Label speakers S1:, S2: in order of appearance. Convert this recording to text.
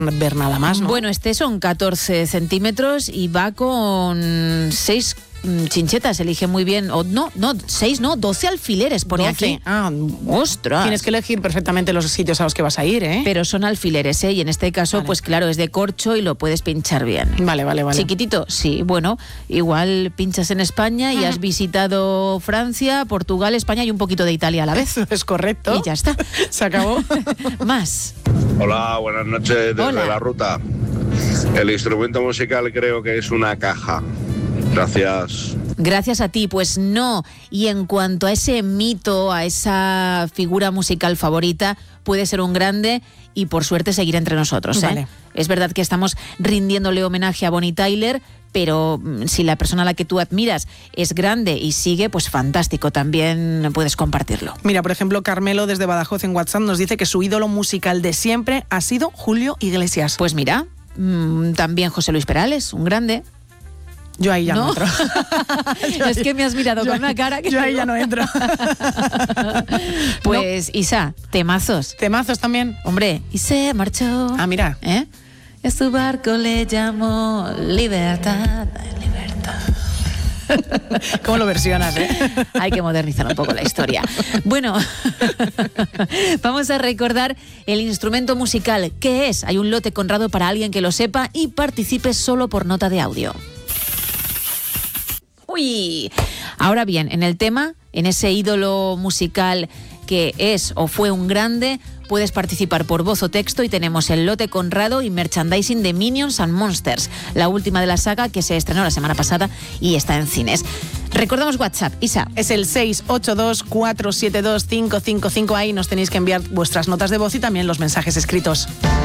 S1: ver nada más, ¿no?
S2: Bueno, este son 14 centímetros y va con 6 chinchetas, elige muy bien. O no, 6 no, 12 alfileres pone
S1: 12.
S2: aquí.
S1: Ah,
S2: ¡ostras!
S1: Tienes que elegir perfectamente los sitios a los que vas a ir, ¿eh?
S2: Pero son alfileres, ¿eh? Y en este caso,
S1: Vale.
S2: pues claro, es de corcho y lo puedes pinchar bien.
S1: Vale.
S2: Chiquitito, sí, bueno, igual pinchas en España y has visitado Francia, Portugal, España y un poquito de Italia a la vez.
S1: Eso es correcto.
S2: Y ya está.
S1: Se acabó.
S2: Más.
S3: Hola, buenas noches desde
S2: Hola.
S3: la ruta. El instrumento musical creo que es una caja. Gracias.
S2: Gracias a ti, pues no. Y en cuanto a ese mito, a esa figura musical favorita, puede ser un grande y por suerte seguir entre nosotros, ¿eh?
S1: Vale.
S2: Es verdad que estamos rindiéndole homenaje a Bonnie Tyler, pero si la persona a la que tú admiras es grande y sigue, pues fantástico, también puedes compartirlo.
S1: Mira, por ejemplo, Carmelo desde Badajoz en WhatsApp nos dice que su ídolo musical de siempre ha sido Julio Iglesias.
S2: Pues mira, también José Luis Perales, un grande.
S1: Yo ahí ya no entro.
S2: Es que me has mirado con una cara que...
S1: Yo ahí ya no entro.
S2: Pues Isa, temazos.
S1: Temazos también.
S2: Hombre, y se marchó.
S1: Ah, mira.
S2: ¿Eh? A su barco le llamó Libertad.
S1: ¿Cómo lo versionas, eh?
S2: Hay que modernizar un poco la historia. Bueno, vamos a recordar el instrumento musical. ¿Qué es? Hay un lote Conrado para alguien que lo sepa y participe solo por nota de audio. Uy. Ahora bien, en el tema, en ese ídolo musical que es o fue un grande, puedes participar por voz o texto y tenemos el lote Conrado y merchandising de Minions and Monsters, la última de la saga que se estrenó la semana pasada y está en cines. Recordamos WhatsApp, Isa.
S1: Es el 682-472-555. Ahí nos tenéis que enviar vuestras notas de voz y también los mensajes escritos.